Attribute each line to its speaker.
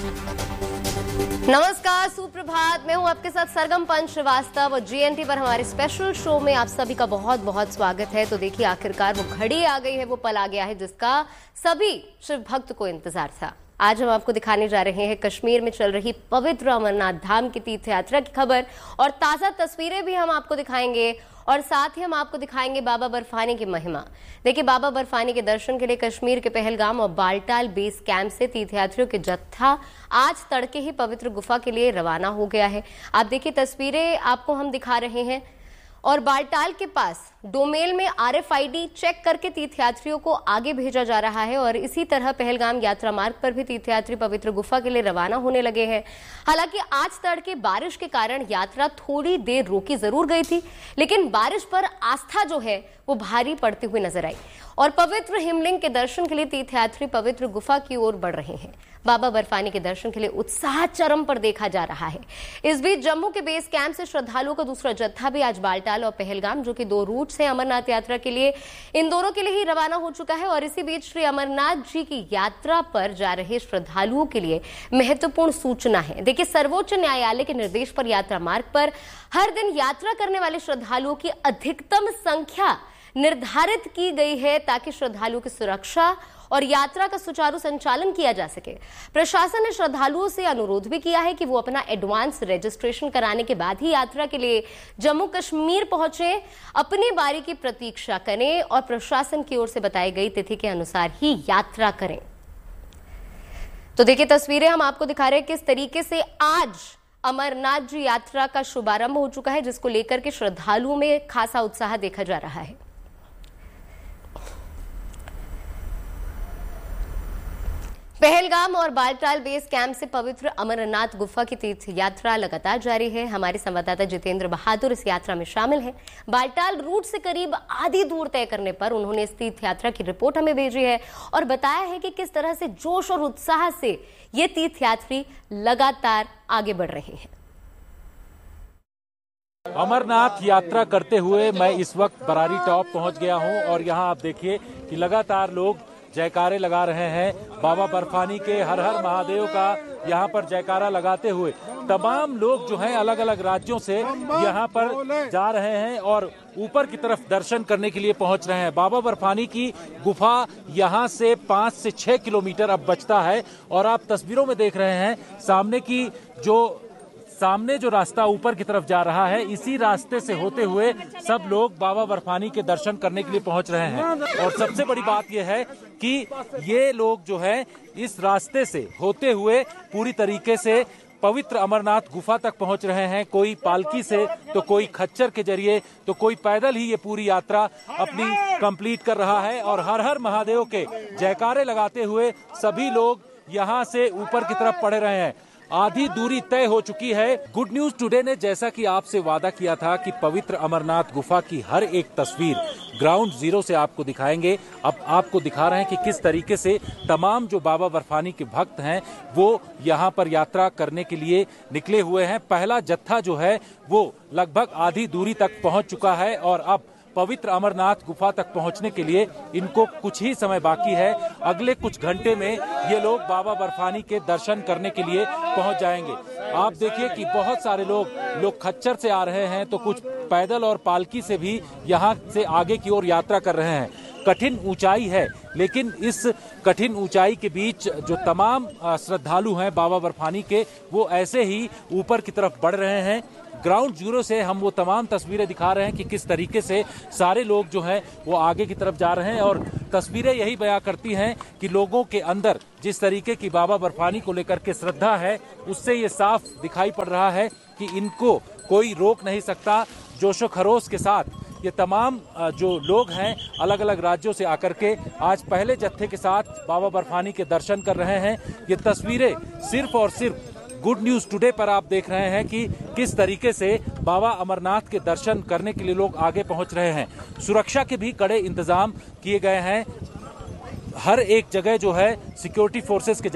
Speaker 1: नमस्कार, सुप्रभात। मैं हूं आपके साथ सरगम पंच श्रीवास्तव और जीएनटी पर हमारे स्पेशल शो में आप सभी का बहुत बहुत स्वागत है। तो देखिए, आखिरकार वो घड़ी आ गई है, वो पल आ गया है जिसका सभी शिव भक्त को इंतजार था। आज हम आपको दिखाने जा रहे हैं कश्मीर में चल रही पवित्र अमरनाथ धाम की तीर्थ यात्रा की खबर और ताजा तस्वीरें भी हम आपको दिखाएंगे और साथ ही हम आपको दिखाएंगे बाबा बर्फानी की महिमा। देखिए, बाबा बर्फानी के दर्शन के लिए कश्मीर के पहलगाम और बालटाल बेस कैंप से तीर्थयात्रियों के जत्था आज तड़के ही पवित्र गुफा के लिए रवाना हो गया है। आप देखिए, तस्वीरें आपको हम दिखा रहे हैं और बालटाल के पास डोमेल में RFID चेक करके तीर्थयात्रियों को आगे भेजा जा रहा है और इसी तरह पहलगाम यात्रा मार्ग पर भी तीर्थयात्री पवित्र गुफा के लिए रवाना होने लगे हैं। हालांकि आज तड़के बारिश के कारण यात्रा थोड़ी देर रोकी जरूर गई थी, लेकिन बारिश पर आस्था जो है वो भारी पड़ती हुई नजर आई और पवित्र हिमलिंग के दर्शन के लिए तीर्थयात्री पवित्र गुफा की ओर बढ़ रहे हैं। बाबा बर्फानी के दर्शन के लिए उत्साह चरम पर देखा जा रहा है। इस बीच जम्मू के बेस कैंप से श्रद्धालुओं का दूसरा जत्था भी आज बालटाल और पहलगाम, जो कि 2 रूट से अमरनाथ यात्रा के लिए, इन दोनों के लिए ही रवाना हो चुका है। और इसी बीच श्री अमरनाथ जी की यात्रा पर जा रहे श्रद्धालुओं के लिए महत्वपूर्ण सूचना है। देखिए, सर्वोच्च न्यायालय के निर्देश पर यात्रा मार्ग पर हर दिन यात्रा करने वाले श्रद्धालुओं की अधिकतम संख्या निर्धारित की गई है ताकि श्रद्धालुओं की सुरक्षा और यात्रा का सुचारू संचालन किया जा सके। प्रशासन ने श्रद्धालुओं से अनुरोध भी किया है कि वो अपना एडवांस रजिस्ट्रेशन कराने के बाद ही यात्रा के लिए जम्मू कश्मीर पहुंचे, अपनी बारी की प्रतीक्षा करें और प्रशासन की ओर से बताई गई तिथि के अनुसार ही यात्रा करें। तो देखिए, तस्वीरें हम आपको दिखा रहे हैं किस तरीके से आज अमरनाथ जी यात्रा का शुभारंभ हो चुका है, जिसको लेकर के श्रद्धालुओं में खासा उत्साह देखा जा रहा है। पहलगाम और बालटाल बेस कैंप से पवित्र अमरनाथ गुफा की तीर्थ यात्रा लगातार जारी है। हमारे संवाददाता जितेंद्र बहादुर इस यात्रा में शामिल हैं। बालटाल रूट से करीब आधी दूर तय करने पर उन्होंने इस तीर्थ यात्रा की रिपोर्ट हमें भेजी है और बताया है कि किस तरह से जोश और उत्साह से ये तीर्थयात्री लगातार आगे बढ़ रहे हैं।
Speaker 2: अमरनाथ यात्रा करते हुए मैं इस वक्त बरारी टॉप पहुंच गया हूं और यहां आप देखिए कि लगातार लोग जयकारे लगा रहे हैं। बाबा बर्फानी के हर हर महादेव का यहाँ पर जयकारा लगाते हुए तमाम लोग जो हैं अलग अलग राज्यों से यहाँ पर जा रहे हैं और ऊपर की तरफ दर्शन करने के लिए पहुंच रहे हैं। बाबा बर्फानी की गुफा यहाँ से 5 से 6 किलोमीटर अब बचता है और आप तस्वीरों में देख रहे हैं सामने जो रास्ता ऊपर की तरफ जा रहा है, इसी रास्ते से होते हुए सब लोग बाबा बर्फानी के दर्शन करने के लिए पहुंच रहे हैं। और सबसे बड़ी बात यह है कि ये लोग जो है इस रास्ते से होते हुए पूरी तरीके से पवित्र अमरनाथ गुफा तक पहुंच रहे हैं। कोई पालकी से, तो कोई खच्चर के जरिए, तो कोई पैदल ही ये पूरी यात्रा अपनी कंप्लीट कर रहा है और हर हर महादेव के जयकारे लगाते हुए सभी लोग यहाँ से ऊपर की तरफ बढ़ रहे हैं। आधी दूरी तय हो चुकी है। गुड न्यूज टुडे ने जैसा कि आपसे वादा किया था कि पवित्र अमरनाथ गुफा की हर एक तस्वीर ग्राउंड जीरो से आपको दिखाएंगे। अब आपको दिखा रहे हैं कि किस तरीके से तमाम जो बाबा बर्फानी के भक्त हैं वो यहाँ पर यात्रा करने के लिए निकले हुए हैं। पहला जत्था जो है वो लगभग आधी दूरी तक पहुंच चुका है और अब पवित्र अमरनाथ गुफा तक पहुंचने के लिए इनको कुछ ही समय बाकी है। अगले कुछ घंटे में ये लोग बाबा बर्फानी के दर्शन करने के लिए पहुंच जाएंगे। आप देखिए कि बहुत सारे लोग खच्चर से आ रहे हैं, तो कुछ पैदल और पालकी से भी यहाँ से आगे की ओर यात्रा कर रहे हैं। कठिन ऊंचाई है, लेकिन इस कठिन ऊंचाई के बीच जो तमाम श्रद्धालु हैं बाबा बर्फानी के, वो ऐसे ही ऊपर की तरफ बढ़ रहे हैं। ग्राउंड जीरो से हम वो तमाम तस्वीरें दिखा रहे हैं कि किस तरीके से सारे लोग जो हैं वो आगे की तरफ जा रहे हैं और तस्वीरें यही बयां करती हैं कि लोगों के अंदर जिस तरीके की बाबा बर्फानी को लेकर के श्रद्धा है, उससे ये साफ दिखाई पड़ रहा है कि इनको कोई रोक नहीं सकता। जोशो खरोश के साथ ये तमाम जो लोग हैं अलग अलग राज्यों से आकर के आज पहले जत्थे के साथ बाबा बर्फानी के दर्शन कर रहे हैं। ये तस्वीरें सिर्फ और सिर्फ गुड न्यूज टुडे पर आप देख रहे हैं कि किस तरीके से बाबा अमरनाथ के दर्शन करने के लिए लोग आगे पहुंच रहे हैं। सुरक्षा के भी कड़े इंतजाम किए गए हैं। हर एक जगह जो है सिक्योरिटी फोर्सेस के